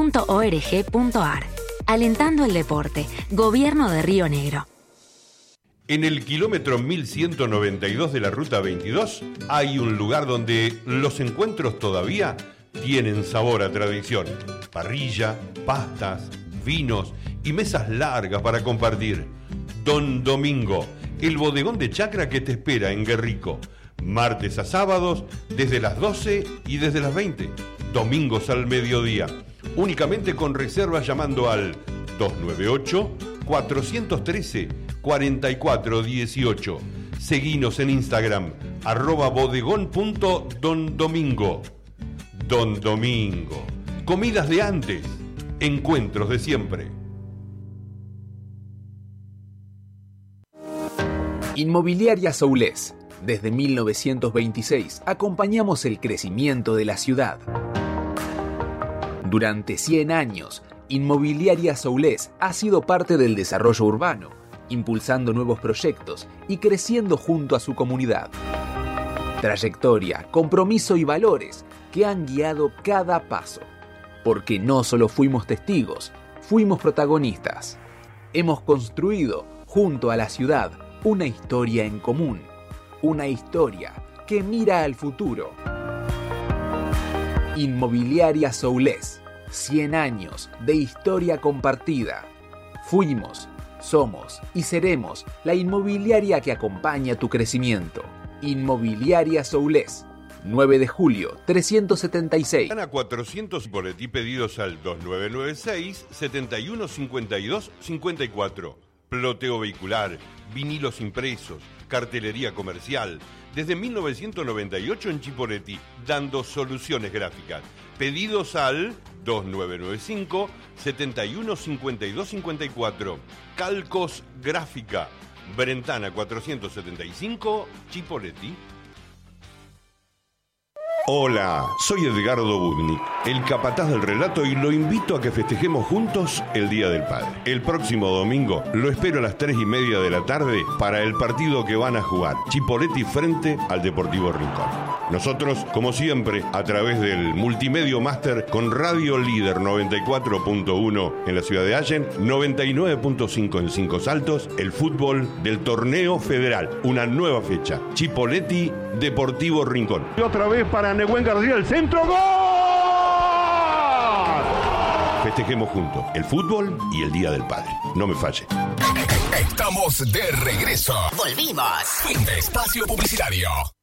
rio.org.ar. Alentando el deporte. Gobierno de Río Negro. En el kilómetro 1192 de la Ruta 22 hay un lugar donde los encuentros todavía tienen sabor a tradición. Parrilla, pastas, vinos y mesas largas para compartir. Don Domingo, el bodegón de chacra que te espera en Guerrico. Martes a sábados desde las 12 y desde las 20. Domingos al mediodía. Únicamente con reservas llamando al 298-413-4418. Seguinos en Instagram, @bodegón.dondomingo. Don Domingo. Comidas de antes, encuentros de siempre. Inmobiliaria Soulés. Desde 1926 acompañamos el crecimiento de la ciudad. Durante 100 años, Inmobiliaria Soulés ha sido parte del desarrollo urbano, impulsando nuevos proyectos y creciendo junto a su comunidad. Trayectoria, compromiso y valores que han guiado cada paso. Porque no solo fuimos testigos, fuimos protagonistas. Hemos construido, junto a la ciudad, una historia en común. Una historia que mira al futuro. Inmobiliaria Soulés. 100 años de historia compartida. Fuimos, somos y seremos la inmobiliaria que acompaña tu crecimiento. Inmobiliaria Soulés. 9 de julio, 376. Gana 400 boletí pedidos al 2996-7152-54. Ploteo vehicular, vinilos impresos, cartelería comercial. Desde 1998 en Chipoleti, dando soluciones gráficas. Pedidos al 2995-715254. Calcos Gráfica, Brentana 475, Chipoleti. Hola, soy Edgardo Budnik, el capataz del relato, y lo invito a que festejemos juntos el Día del Padre. El próximo domingo lo espero a las 3:30 de la tarde para el partido que van a jugar Chipoleti frente al Deportivo Rincón. Nosotros, como siempre, a través del Multimedio Máster con Radio Líder 94.1 en la ciudad de Allen, 99.5 en Cinco Saltos, el fútbol del Torneo Federal. Una nueva fecha, Chipoleti Deportivo Rincón. Y otra vez para Nehuen García, el centro, ¡gol! Festejemos juntos el fútbol y el Día del Padre. No me falle. Estamos de regreso. Volvimos. Fin de espacio publicitario.